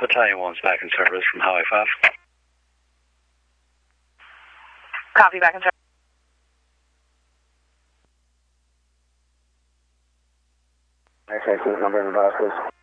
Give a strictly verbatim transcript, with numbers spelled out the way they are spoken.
Battalion one's back in service from Highway five. Copy, back in service. Next accident number in the box, please.